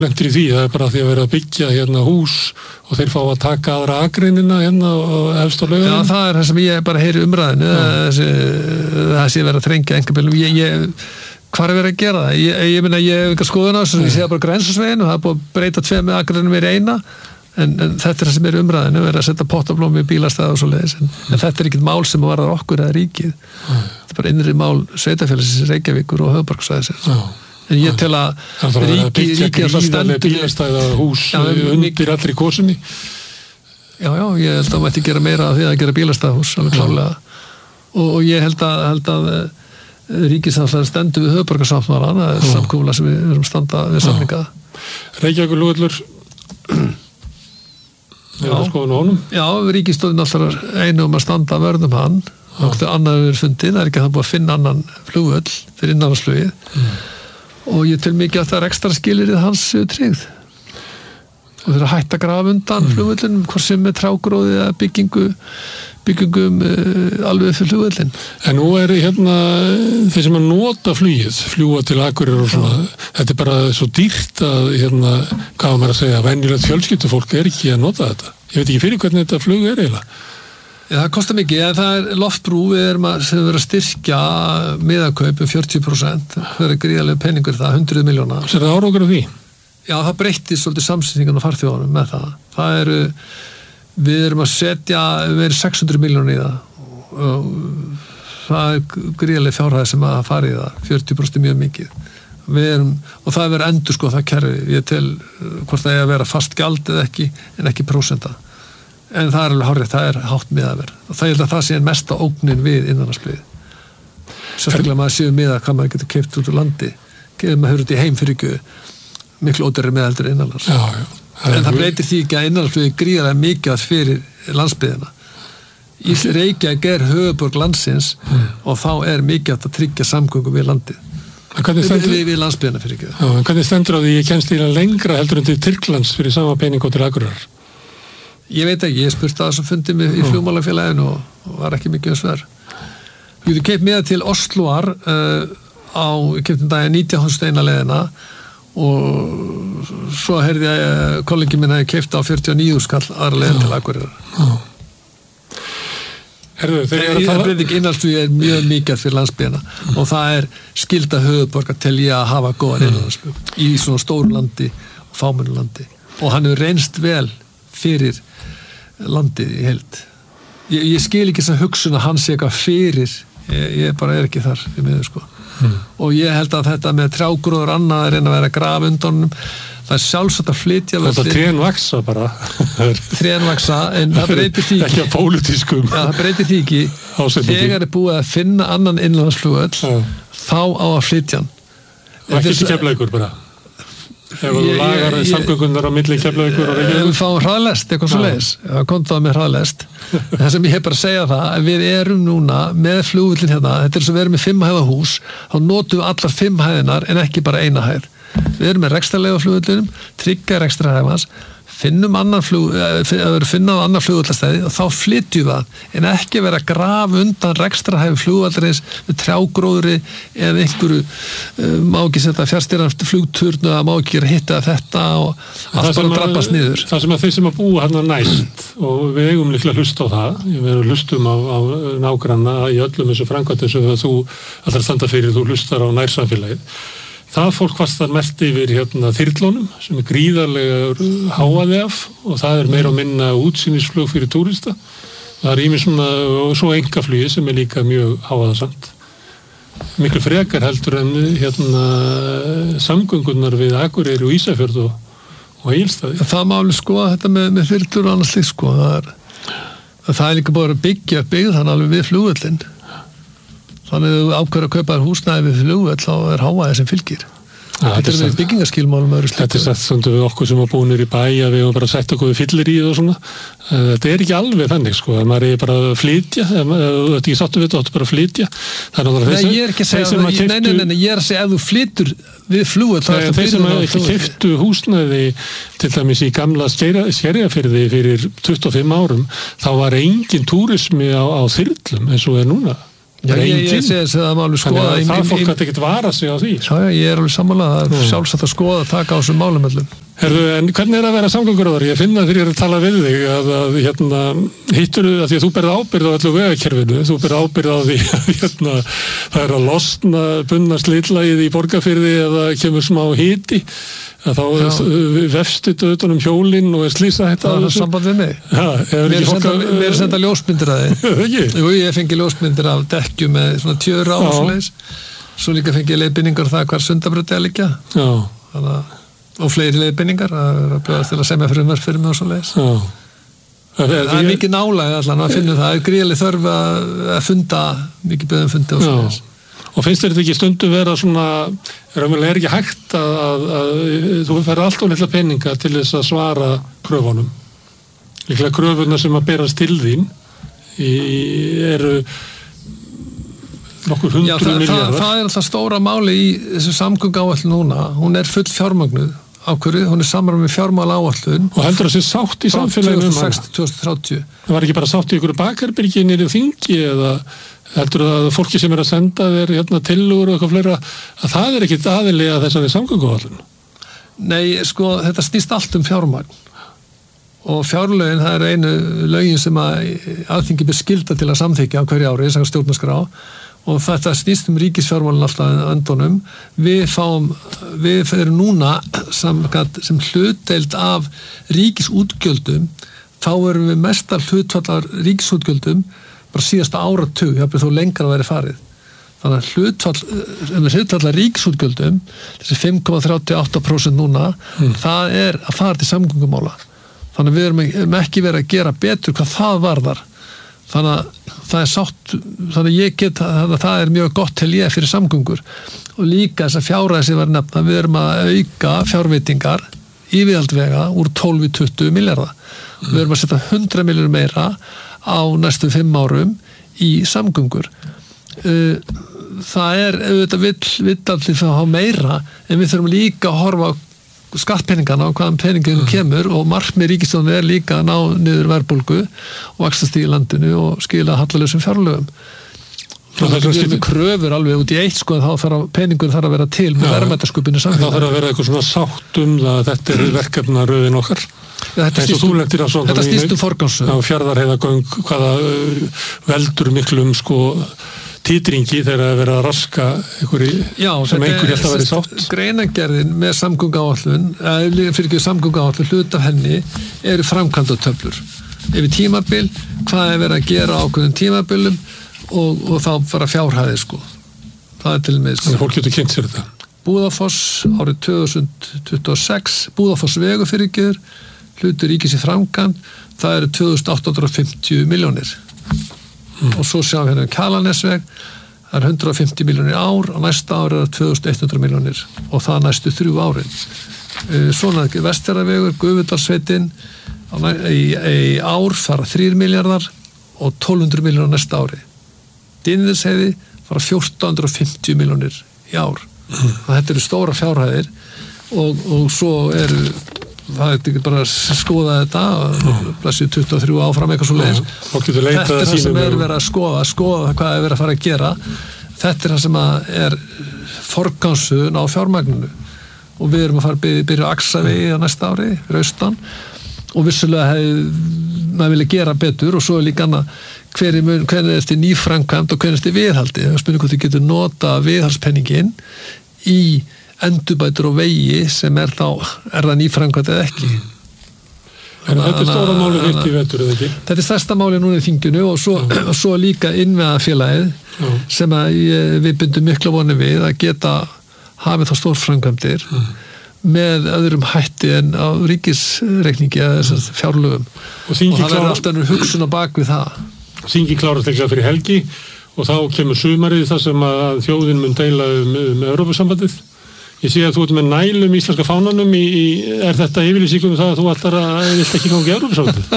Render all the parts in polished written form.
lendir í því, það bara því að vera að byggja hérna hús og þeir fá að taka aðra akreinina hérna og efst á laugunum. Já, það það sem ég bara heyri umræðinu, það sé verið að þrengja einkabílum. Hvar verið að gera það? Ég meina, ég hef ekki skoðun á þessu, ég sé bara Grensásveginn og það búið að breyta 2 akreinum í eina, en þetta það sem umræðinu, verið að setja pottablómi í bílastæði og svo leiðis, en þetta ekkert mál sem varðar okkur eða ríkið. Þetta bara innri mál sveitarfélagsins Reykjavíkur og höfuðborgarsvæðisins. En ég tel að ríkið alltaf stendur bílastæða hús undir allri kosunni. Já, ég held að mætti gera meira af því að gera bílastæðahús, alveg klárlega. Og ég held að ríkið alltaf stendur við höfuðborgarsáttmálann, það samkomulag sem við erum standa við samninga. Reykjavíkurflugvöllur skoðun á honum? Já, ríkið stóðin alltaf einu að standa vörðum hann, og það annar hefur fundið, það ekki að það búið að finna annan flugvöll fyrir innanlandsflugið. Og ég tel mikið að það ekstra skilyrðið hans tryggð og þeir að hætta að grafa undan flugvöllunum, hvort sem með trágróði eða byggingum alveg fyrir flugvöllin. En nú hérna þeir sem að nota fljúga til Akureyrar og svona, þetta bara svo dýrt að hvað maður að segja, venjulegt fjölskyldufólk ekki að nota þetta. Ég veit ekki fyrir hvernig þetta flug eiginlega. Já, það kostar mikið, en það loftbrú sem verið að styrkja miðakaup 40%, það gríðarlega peningur það, 100 milljóna. Sér það árangur af því? Já, það breyttist svolítið samsetningan á farþjóðunum með það. Við erum að setja, við erum 600 milljónir í það og það gríðarlega fjárhæð sem að fara í það, 40% mjög mikið. Og það verið endur það kerfi, ég tel hvort það að vera fast gjald eða ekki, en ekki prósenta. En það alveg hárrétt, það hátt miðaverð. Og það held að það sé mesta ógnin við innanlandsflugið. Sérstaklega maður séu miða hvað maður getur keypt út úr landi. Maður hefur út í heim fyrir ekki miklu ódýrari miðaldur innanlands. Já. En það breytir því ekki að innanlandsflugið gríðarlega mikið fyrir landsbyggðina. Reykjavík höfuðborg landsins og þá mikið að tryggja samgöngu við landið. Við landsbyggðina fyrir ekki. Já, en hvernig stendur á því ég kemst í lengra heldur en til Tyrklands fyrir sama pening og til Akureyrar? Ég veit ekki, ég spurti það sem fundi mig í flugmálafélaginu og var ekki mikið sver. Ég hef keypt miða til Osloar ég keypti daginn 19 eina leiðina og svo heyrði ég kollegi minn að ég keypti á 49 skall aðra leiðin til Akureyrar. Það breyting innanlandsflug mjög mikið fyrir landsbyggðina og það skylda höfuðborgar til ég að hafa góðan innanlandsflug í svona stóru landi og fámennu landi og hann hefur reynst vel fyrir landið í heild. Ég skil ekki þess að hugsun að hann sé eitthvað fyrir, ég bara ekki þar í miður og ég held að þetta með trjágróður annað reyna að vera graf undan það sjálfsagt að flytja þetta trén vaksa bara trén vaksa, en það breytir því ekki að pólitískum það breytir því ekki þegar búið að finna annan innlandsflugvöll þá á að flytja hann og ekki til Keflavíkur bara ef þú lagar samgöngunar á milli Keflavíkur og Reykjavíkur við fáum hraðlest, eitthvað svo leiðis það kom það með hraðlest það sem ég hef bara að segja það að við erum núna með flugvöllin þetta svo við erum með 5 hæða hús þá notum við allar 5 hæðinar en ekki bara eina hæð við erum með rekstrarlega flugvöllinum tryggja rekstrarhæfans finnum annan flugvöllastæði og þá flytjum það en ekki vera að grafa undan rekstrarhæfi flugvallarins með trjágróðri eða einhverju má ekki setja fjárstýran flugturnu að má ekki gera hitta þetta og allt bara drabbast niður. Það sem að þeir sem að búa hérna næst og við eigum líklega hlust á það við erum hlustum á nágranna í öllum þessu framkvæmdum sem þú alltaf standa fyrir þú hlustar á nærsamfélagið það fólk fastar mest yfir þyrlunum sem gríðarlega háaði af og það meira og minna útsýnisflug fyrir túrista. Það ýmis svona og svo einkaflugi sem líka mjög háaðasamt. Miklu frekar heldur en samgöngunar við Akureyri og Ísafjörð og Egilsstaði. Það má alveg skoða þetta með þyrlur og annars slíkt það líka bara byggja þannig alveg við flugvöllin. Þannig að þú ákveður að kaupa húsnæði við flugvöll þá háaði sem fylgir. Þetta við byggingaskilmálum öðru slíkt. Þetta sagt stundu við okkur sem var búinir í bæ að við bara sett okkur við fyllir í og svona. Þetta ekki alveg þannig maður bara að flytja þetta ekki sáttu við þetta bara að flytja. Nei, ég ekki að segja nei, ég að segja ef þú flytur við flugvöll þeir sem ekki keyptu húsnæði til dæmis í gamla Skerjafirði fyrir 25 árum þá var engin túrismi á þyrlum eins og núna. Já, ég segi þess að það má alveg skoða. Það fólk að ekkert vara sig á því. Já, ég alveg sammála, það sjálfsagt að skoða, taka á þessum málum öllum. Herðu, en hvernig að vera samgönguráðari? Ég finna þegar ég að tala við þig að hitturðu að því að þú berð ábyrgð á öllu vegakerfinu, þú berð ábyrgð á því að það að losna bundna slitlagið í Borgarfirði eða kemur smá hiti, að þá vefstu utan hjólinn og slýsa þetta. Það er samband við mig. Mér senda ljósmyndir að þið. Jú, ég fengi ljósmyndir af dekkjum með svona tjöra á svoleiðis. Svo líka fengi ég leiðbeiningar það hvar Sundabraut að liggja. Og fleiri leiðbeiningar að bjóðast til að semja fyrir mig og svoleiðis. Það er mikið nálæg allan að finna það. Það er gríðarleg þörf að funda, mikið beðum fundi og svoleiðis. Og finnst þér þetta ekki stundu vera svona, er ekki hægt að þú færði allt og litla peninga til þess að svara kröfunum? Líklega kröfuna sem að berast til þín eru nokkur 100 milljarðar. Það er alltaf stóra máli í þessu samgönguáætlun núna. Hún er full fjármögnuð á hverju, hún er samræmi með fjármálaáætlun. Og heldur það sé sátt í samfélaginu um hana? 2060. Það var ekki bara sátt í ykkur bakarbyrgi niður í þingi eða heldur að fólki sem að senda þér tillögur og eitthvað fleira, að það er ekkit aðili að þessari samgönguáætlun? Nei, sko, þetta snýst allt um fjármagn. Og fjárlögin, það er einu lögin sem að Alþingi ber skylda til að samþykkja á hverju ári, samkvæmt stjórnarskrá, og þetta snýst ríkisfjármálin alltaf öndunum. Við erum núna sem hlutdeild af ríkisútgjöldum, þá erum við mestar hlutfallar ríkisútgjöldum bara síðasta áratug, jafnvel þó lengra væri farið. Þannig að hlutfallar ríkisútgjöldum, þessi 5,38% núna, það er að fara til samgöngumála. Þannig að við erum ekki verið að gera betur hvað það varðar. Þannig að það er sátt, þannig að það er mjög gott til ég fyrir samgöngur. Og líka þess að fjárhæð sem var nefna, við erum að auka fjárveitingar í viðhaldvega úr 12 í 20 milljarða. Við erum að setja 100 milljarður meira á næstu 5 árum í samgöngur. Það er auðvitað vill allir að hafa meira, en við þurfum líka að horfa á skattpeningana og hvaðan peningin kemur, og markmið ríkisstjórnar er líka að ná niður verðbólgu og vaxtastig í landinu og skila hallalausum fjárlögum. Það er kröfur alveg út í eitt, sko, þá þarf peningur að vera til með verðmætasköpun í samfélagi. Það þarf að vera eitthvað svona sátt að þetta er verkefnaröðin okkar. Þetta snýst forgangsröð. Fjarðarheiðargöng, hvaða veldur miklum titringi þegar að vera að raska sem einhver held að vera sátt. Greinargerðin með samgönguáætlun, hlut af henni eru framkvæmdatöflur. Yfir tímabil, hvað er verið að gera á ákveðnum tímabilum og þá fara fjárhæðir, Það er til með Þannig að fólk getur kynnt sér þetta. Búðafoss árið 2026, Búðafoss vegufyrirgjöður, hlutur ríkis í framkvæmd, það eru 2850 milljónir. Og svo sjáum við hérna Kjalarnesveg, það er 150 milljónir ár, á næsta ári er það 2100 milljónir og það næstu 3 árin. Svona Vestfjarðavegur, Gufudalssveitin, í ár fara 3 milljarðar og 1200 milljónir næsta ári. Dynjandisheiði fara 1450 milljónir í ár. Þetta eru stóra fjárhæðir og svo það er ekki bara að skoða þetta blessið 23 áfram eitthvað svo leiðis. Þetta er það sem er verið að skoða hvað er verið að fara að gera. Þetta er það sem er forgangsröðun á fjármagninu og við erum að fara að byrja að Axavegi á næsta ári fyrir austan og vissulega maður vilja gera betur og svo er líka annað hvernig er þetta nýframkvæmd og hvernig er þetta viðhaldi. Það spyrir hvort þið getur nota viðhaldspenningin í endurbætur og vegi sem er það nýframkvæmd eða ekki. En þetta er stóra máli vilt í vetur, eða ekki? Þetta er stærsta máli núna í þinginu og svo líka innviðafélagið sem við bindum mikla vonir við að geta hafið þá stórframkvæmdir með öðrum hætti en á ríkisreikningi eða þessar fjárlögum. Og það verður alltaf hugsun á bak við það. Þingi klárast ekki fyrir helgi og þá kemur sumarið þar sem að þjóðin mun deila um Evrópusambandið. Ég sé að þú ert með nælum íslenska fánanum er þetta yfirlýsingum það að þú ætlar að vilt ekki ganga í Evrópusambandið?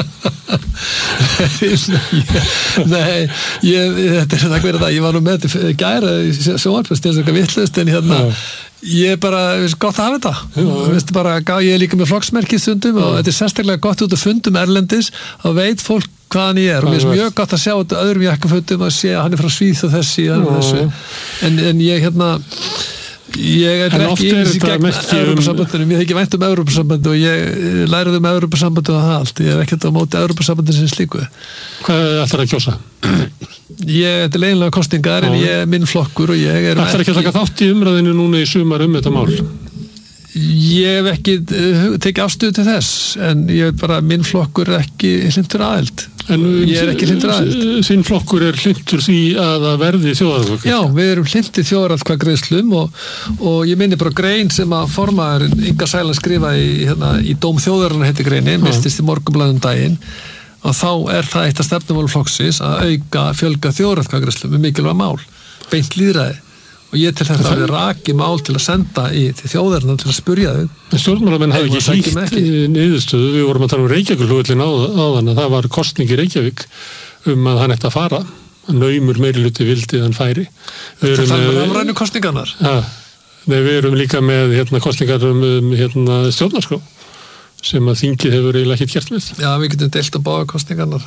Nei, þetta er það hverja það. Ég var nú með þetta gæra sjónvarpast eins og eitthvað vitlaust en ég bara, gott að hafa þetta. Ég er líka með flokksmerki stundum og þetta er sérstaklega gott út af fundum erlendis og veit fólk hvaðan ég og mér er mjög gott að sjá þetta öðrum jakkafötum að sé að hann frá Svíþjóð þessi en ég ég er ekki yfir gegn Evrópusambandinu, mér þykir vænt Evrópusambandu og ég lærði Evrópusambandu og það allt, ég hef ekkert á móti Evrópusambandinu sem slíku. Hvað ætlar að kjósa? Þetta eiginlega kosningar en ég er minn flokkur og ég er ætlar ekki að taka þátt í umræðinu núna í sumar þetta mál? Ég hef ekki tekið afstöðu til þess en ég er bara, minn flokkur er ekki hlynntur aðild. Ég er ekki hlynntur aðild. Þinn flokkur er hlynntur því að það verði þjóðaratkvæði? Já, við erum hlynntir þjóðaratkvæðagreiðslum og ég minni bara grein sem að formaðurinn Inga Sæland skrifaði í Dóm þjóðarinnar heiti greinin, birtist í Morgunblaðinu daginn og þá er það eitt af stefnumálum flokksins að fjölga þjóðaratkvæðagreiðslum mikilvæg mál, beint lýðræði. Og ég til þetta að við rakið mál til að senda til þjóðarinnar til að spurja þau. Stjórnmálamenn hafi ekki hlýtt niðurstöðu, við vorum að tala Reykjavíkurflugvöllinn áðan að það var kosning í Reykjavík að hann ætti að fara, naumur meirihluti vildi að hann færi. Það er afrænu kosningarnar? Nei, við erum líka með kosningar stjórnarskrá sem að þingið hefur eiginlega ekkert gert við. Já, við getum deilt að báða kosningarnar.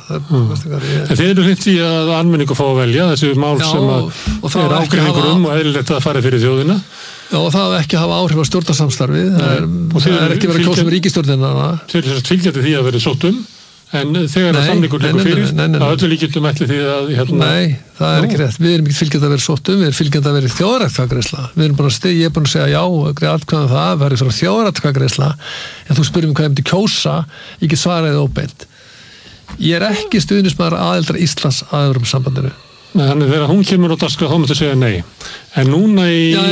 En þeir eru hlynntir í að almenningu fá að velja þessi mál sem að er ágreiningur og eðlilegt að fara fyrir þjóðina. Já, og það ekki hafa áhrif á stjórnarsamstarfið. Það er ekki verið að kjósa með ríkisstjórnina. Þeir eru fylgjandi því að verið sótt en þegar að samningur liggur fyrir að öllu líkindum ætli því að Nei, það er ekki rétt. Við erum ekki fylgjandi að vera sótt við erum fylgjandi að vera þjóðaratkvæðagreiðsla. Við erum bara ég er búin að segja atkvæðan það verður frá þjóðaratkvæðagreiðsla en þú spyrir hvað ég myndi kjósa, ég get svaraði óbeint. Ég er ekki stuðningsmaður aðildar Íslands að Evrópusambandinu. Þannig þegar hún kemur á dagskrá þá máttu segja nei. En núna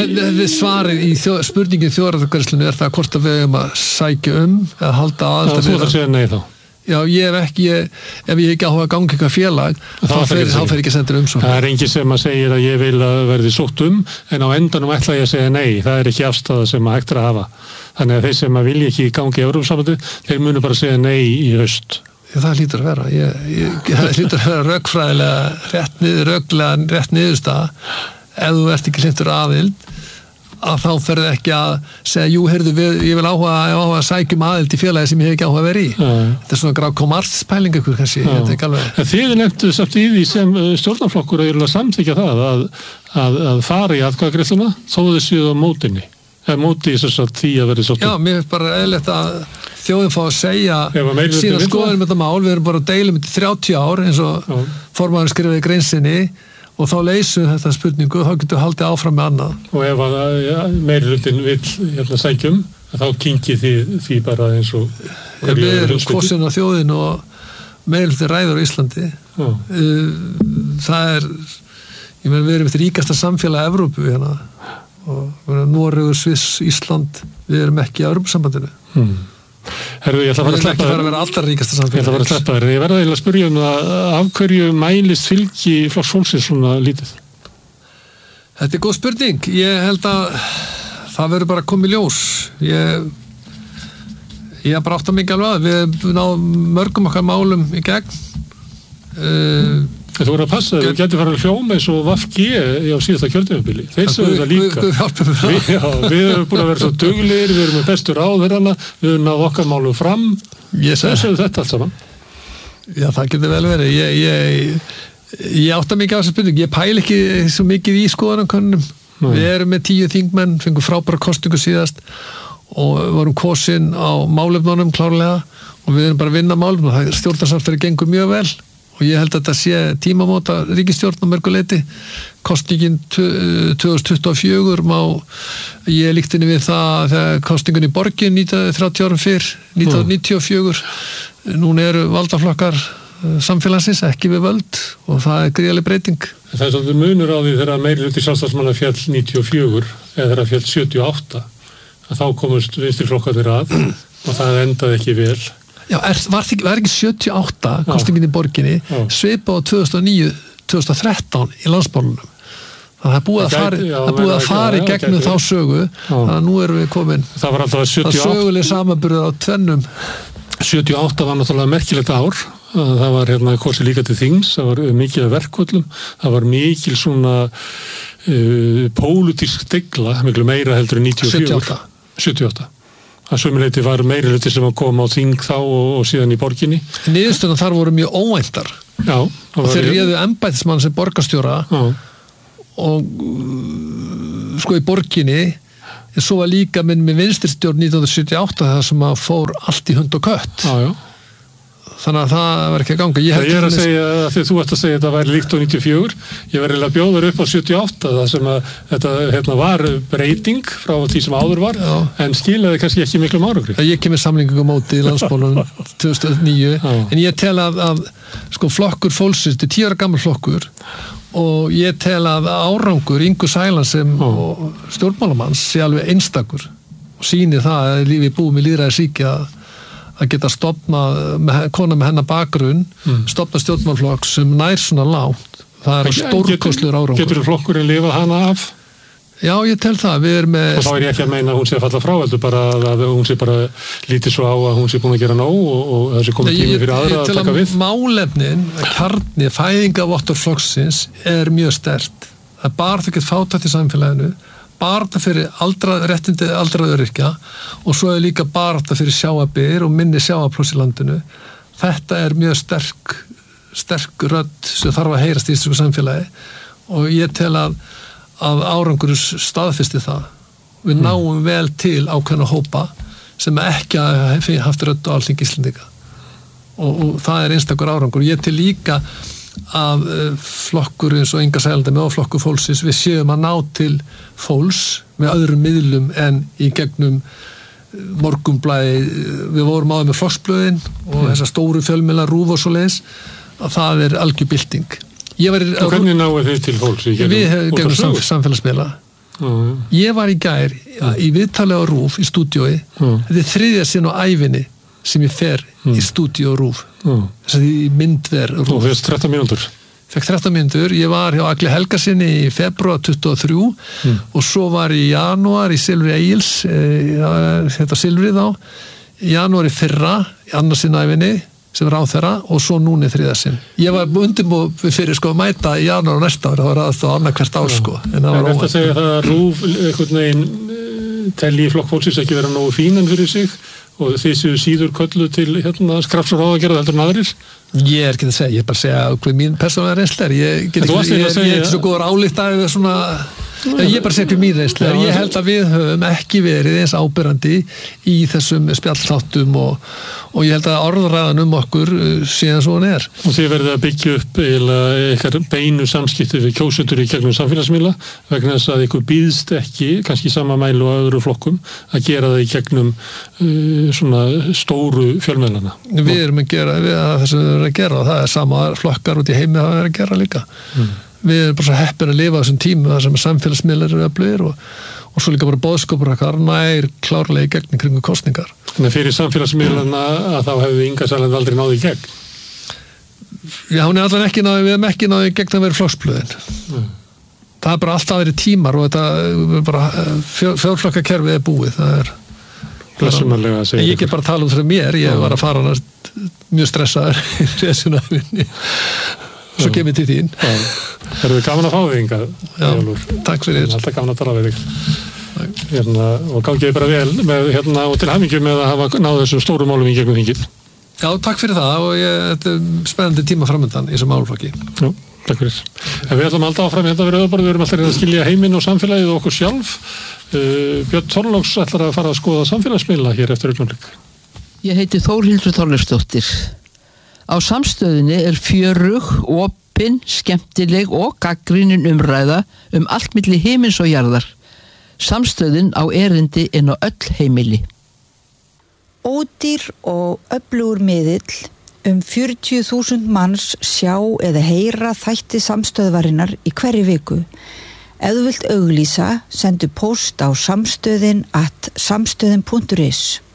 svarið í spurningin þjóðaratkvæðagreiðslunni er það hvort að við eigum að sækja eða halda aðildar. Þú þarf að segja nei þá. Já, ef ég ekki áhuga að ganga eitthvað félag þá fer ekki að senda umsókn. Það er engin sem að segja að ég vil að verði sótt en á endanum ætla ég að segja nei. Það er ekki afstafa sem að hægt er að hafa. Þannig að þeir sem að vilja ekki gangi í Evrópusambandið, þeir munu bara segja nei í haust. Já, það hlýtur að vera. Það hlýtur að vera rökfræðilega rétt niðurstaða ef þú ert ekki hlynntur aðild að þá ferði ekki að segja jú, heyrðu, ég vil áhuga að sækjum aðild í félagi sem ég hef ekki áhuga að vera í. Þetta er svona gráð kommartspæling ykkur kannski, ég veit ekki alveg. Þið nefndu samt í því sem stjórnarflokkur að samþykja það að fara í atkvæðagreiðsluna þó þessu á mótinni. Móti þess að því að verði sóttum. Já, mér finnst bara eðlilegt að þjóðin fá að segja sína skoðun með þetta mál, við erum bara að deila með 30 ár eins og formaðurinn skrifaði í greinsinni og þá leysum þetta spurningu og þá getur haldið áfram með annað. Og ef meirihlutin vill sækjum, þá kynkið því bara eins og við erum kosin á þjóðin og meirihlutin ræður á Íslandi. Það er, við erum eitt ríkasta samfélag Evrópu og Noregur, Sviss, Ísland, við erum ekki í Evrópusambandinu. Herðu, ég ætla að fara að sleppa þér. Við erum ekki að vera allra ríkasta samfélag. Ég ætla að fara að sleppa þér. Ég verða eiginlega að spyrja af hverju mælist fylgi Flokks fólksins svona lítið? Þetta er góð spurning. Ég held að það verður bara að koma í ljós. Ég bara átta mikið alveg að við náðum mörgum okkar málum í gegn. Þú voru að passa, þú getur farið að hljóma eins og VG á síðasta kjörtímabili. Þeir sögðu það líka. Við erum búin að vera svo duglegir, við erum með bestu ráðherrana, við erum náð okkar málum fram. Þeir sögðu þetta allt saman. Já, það getur vel verið. Ég átta mikið á þessu spurningu. Ég pæli ekki svo mikið í skoðanakönnunum. Við erum með 10 þingmenn, fengum frábæra kosningu síðast og vorum kosin á málefnunum klárlega og við erum bara að vinna málefnum. Það stjórnarsamstarfið gengur mjög vel. Og ég held að þetta sé tímamóta ríkisstjórn á mörguleiti. Kosningin 2024 ég líkti henni við það þegar kosningun í borgin 30 árum fyrr, 1994. Núna eru valdaflokkar samfélagsins ekki við völd og það er gríðarleg breyting. Það er svolítið munur á því þegar meirihluti sjálfstæðismanna féll 94 eða þegar féll 78 að þá komust vinstriflokkarnir að og það endaði ekki vel. Já, var ekki 78 kosningin í borginni svipað á 2009-2013 í landsmálunum. Það er búið að fara í gegnum þá sögu þannig að nú erum við komin það var alltaf 78 söguleg samanburður á tvennum. 78 var náttúrulega merkilegt ár. Það var kosið líka til þings, það var mikið verkvöllum, það var mikil svona pólitísk degla, miklu meira heldur en 94. 78. Að sömuleyti var meirihluti sem að koma á þing þá og síðan í borginni. Niðurstöðuna þar voru mjög óvæntar. Já. Og þeir réðu embættismann sem borgarstjóra og sko í borginni, en svo var líka með vinstristjórn 1978 það sem að fór allt í hund og kött. Já. Þannig að það var ekki að ganga. Ég er að segja, þegar þú ert að segja að þetta væri líkt á 94, ég var eiginlega bjóður upp á 78, það sem að þetta var breyting frá því sem áður var, en skilaði kannski ekki miklu árangri. Ég kemur samlingum móti í landsmálunum 2009, en ég tel að sko flokkur fólksins, þetta 10 ára gammal flokkur, og ég tel að árangur Ingu Sæland sem stjórnmálamanns sé alveg einstakur og sýnir það að lífi búið með lýðræðisríki að geta stofna kona með hennar bakgrunn, stofna stjórnmálflokk sem nær svona langt. Það stórkostlegur árangur. Getur flokkurinn lifað hana af? Já, ég tel það. Við erum með... Og þá ég ekki að meina að hún sé að falla frá, heldur bara að hún sé bara lítið svo á að hún sé búin að gera nóg og þessi komið tími fyrir aðra að taka við. Ég tel að málefnin, kjarni, fæðingavottorflokksins er mjög sterkt. Það er bara það gett fátækt í samfélaginu, barata fyrir réttindi aldraða öryrkja og svo er líka barata fyrir sjávarbyggðir og minni sjávarpláss í landinu. Þetta er mjög sterk rödd sem þarf að heyrast í þessu samfélagi og ég tel að árangur staðfesti það. Við náum vel til ákveðna hópa sem ekki haft rödd á Alþingi Íslendinga og það er einstakur árangur. Ég tel líka að flokkur eins og Inga Sæland með flokkur fólksins, við séum að ná til fólks með öðrum miðlum en í gegnum Morgunblaðið, við vorum áður með flokksblöðin og þessar stóru fjölmiðlar RÚV og svoleiðis, að það er algjör bylting. Og hvernig náðu þið til fólks? Við gegnum samfélagsmiðla. Ég var í gær í viðtali á RÚV í stúdíói, þetta er 3. sinn á ævinni sem ég fer í stúdíó RÚV. Þess að í myndver RÚV. Og fyrst 13 mínútur? Fekk 13 mínútur. Ég var hjá Agli Helgasyni í febrúar 23 og svo var í janúar í Silfri Egils, þetta Silfri þá, í janúar í fyrra, í annarsinn æfinni, sem ráðherra og svo núna í 3. sinn. Ég var undirbúið fyrir sko að mæta í janúar og næsta ári, það var aðeins á annað hvert ár sko. En eftir að segja það að RÚV einhvern veginn telji flokk fólksins ekki vera nógu fínan fyrir sig og þið séu síður köllu til skrafs og ráðagerða heldur en aðrir? Ég er ekki að segja, ég er bara að segja hvað mín persónulega reynsla er. Ég er ekki svo góður álíkt svona... Ég er bara að segja hvað mín reynsla er. Ég held að við höfum ekki verið eins ábyrrandi í þessum spjallþáttum og ég held að orðræðan okkur síðan svo hann er. Og þið verðið að byggja upp eitthvað beinu samskipti við kjósendur í gegnum samfélagsmiðla vegna þess að ykkur býðst ekki, kannski sama mælu á öðru flokkum, að gera það í gegnum svona stóru fjölmiðlana. Við erum að gera það sem við erum að gera og það er sama flokkar út í heimi að vera að gera líka. Við erum bara svo heppin að lifa á þessum tímu þar sem samfélagsmiðlar eru öflugir og svo líka bara boðskapur okkar nær klárlega í gegn kringu kosningar. Þannig fyrir samfélagsmiðlana að þá hefði Inga Sæland aldrei náði í gegn? Já, hún er allan ekki náði, við hefum ekki náði í gegn að vera flokksblöðin. Það er bara alltaf verið tímar og þetta bara fjórflokkakerfið er búið. Það er blessumarlega að segja. Ég get bara að tala fyrir mér, ég var að fara mjög stressaður í resunafinni. Svo kemur til þín. Erum við gaman að fá þig, Inga? Já, takk fyrir. Alltaf gaman að tala við þig. Og gangi bara vel með, og til hamingju með að hafa náð þessum stórum málum í gegnum þingið. Já, takk fyrir það og þetta er spennandi tíma framöndan í þessum málflokki. Já, takk fyrir. En við ætlum alltaf áfram hérna við Rauðaborð, við erum alltaf að skilja heiminn og samfélagið og okkur sjálf. Björn Þorláks ætlar að fara að skoða samfélagsmiðla hér eftir augnablik. Ég heiti Þórhildur Þorleifsdóttir. Á Samstöðinni er fjörug, opin, skemmtileg og gagnrýnin umræða allt milli himins og jarðar. Samstöðin á erindi inn á öll heimili. Ódýr og öflugur miðill 40.000 manns sjá eða heyra þætti Samstöðvarinnar í hverri viku. Ef þú vilt auglýsa, sendu póst á samstöðin@samstöðin.is.